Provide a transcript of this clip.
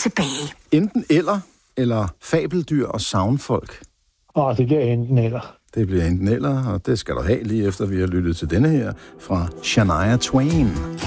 tilbage. Enten eller fabeldyr og savnfolk? Det bliver enten eller. Det bliver enten eller, og det skal du have lige efter vi har lyttet til denne her fra Shania Twain.